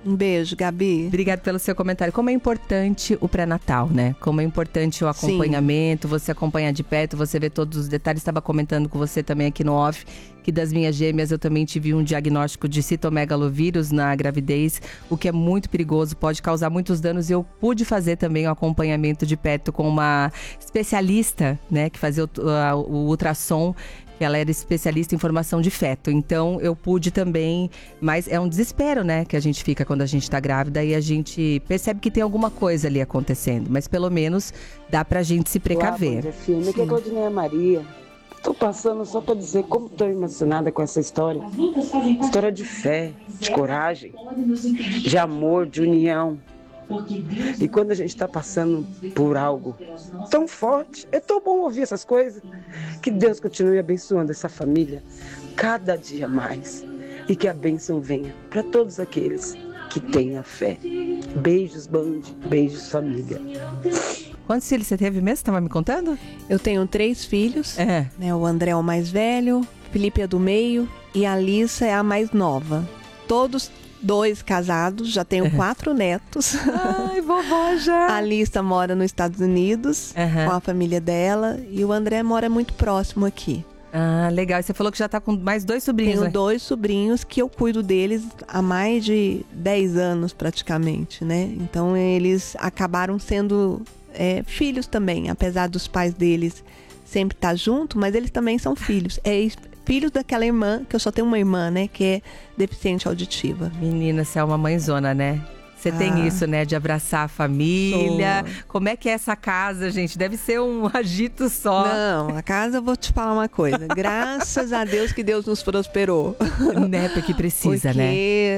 Um beijo, Gabi. Obrigada pelo seu comentário. Como é importante o pré-natal, né? Como é importante o acompanhamento, você acompanhar de perto, você vê todos os detalhes. Estava comentando com você também aqui no off, que das minhas gêmeas eu também tive um diagnóstico de citomegalovírus na gravidez, o que é muito perigoso, pode causar muitos danos. Eu pude fazer também o acompanhamento de perto com uma especialista, né, que fazia o ultrassom. Ela era especialista em formação de feto, então eu pude também, mas é um desespero, né, que a gente fica quando a gente tá grávida e a gente percebe que tem alguma coisa ali acontecendo, mas pelo menos dá pra gente se precaver. Olá, filme, aqui é Claudinei Maria. Tô passando só pra dizer como tô emocionada com essa história. História de fé, de coragem, de amor, de união. E quando a gente está passando por algo tão forte, é tão bom ouvir essas coisas. Que Deus continue abençoando essa família cada dia mais. E que a bênção venha para todos aqueles que têm a fé. Beijos, Band. Beijos, família. Quantos filhos você teve mesmo? Você estava me contando? Eu tenho 3 filhos. Né, o André é o mais velho, Felipe é do meio e a Alissa é a mais nova. Todos 2 casados, já tenho 4 netos. Ai, vovó já! A Alissa mora nos Estados Unidos com a família dela e o André mora muito próximo aqui. Ah, legal. E você falou que já tá com mais 2 sobrinhos, Tenho né? 2 sobrinhos que eu cuido deles há mais de 10 anos praticamente, né? Então eles acabaram sendo filhos também, apesar dos pais deles sempre estar junto, mas eles também são filhos. Filhos daquela irmã, que eu só tenho uma irmã, né, que é deficiente auditiva. Menina, você é uma mãezona, né? Você tem isso, né, de abraçar a família. Sou. Como é que é essa casa, gente? Deve ser um agito só. Não, a casa, eu vou te falar uma coisa. Graças a Deus que Deus nos prosperou. Né, porque precisa, né?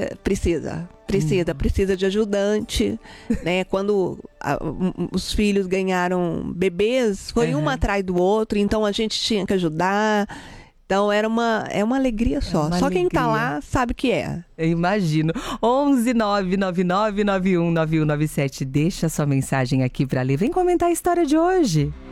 Precisa de ajudante, né? Quando os filhos ganharam bebês, foi um atrás do outro, então a gente tinha que ajudar. Então é uma alegria só. Só quem tá lá sabe o que é. Eu imagino. 11 999919197. Deixa sua mensagem aqui pra ler. Vem comentar a história de hoje.